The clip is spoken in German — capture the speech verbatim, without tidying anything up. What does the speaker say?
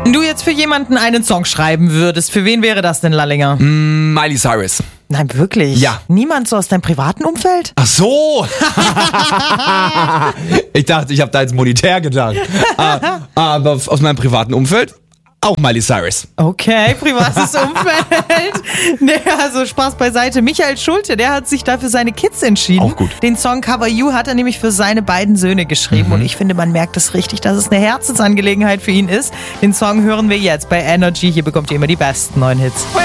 Wenn du jetzt für jemanden einen Song schreiben würdest, für wen wäre das denn, Lallinger? Mm, Miley Cyrus. Nein, wirklich? Ja. Niemand so aus deinem privaten Umfeld? Ach so. Ich dachte, ich habe da jetzt monetär gedacht. Ah, aber aus meinem privaten Umfeld auch Miley Cyrus. Okay, privates Umfeld. Nee, also Spaß beiseite. Michael Schulte, der hat sich da für seine Kids entschieden. Auch gut. Den Song Cover You hat er nämlich für seine beiden Söhne geschrieben. Mhm. Und ich finde, man merkt es richtig, dass es eine Herzensangelegenheit für ihn ist. Den Song hören wir jetzt bei Energy. Hier bekommt ihr immer die besten neuen Hits.